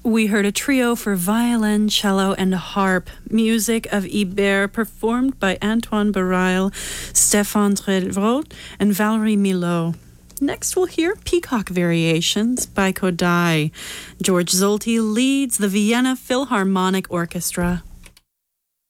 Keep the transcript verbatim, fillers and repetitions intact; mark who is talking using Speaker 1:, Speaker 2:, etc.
Speaker 1: We heard a trio for violin, cello, and harp, music of Ibert, performed by Antoine Bareil, Stéphane Trevrot, and Valerie Milot. Next, we'll hear Peacock Variations by Kodály. George Solti leads the Vienna Philharmonic Orchestra.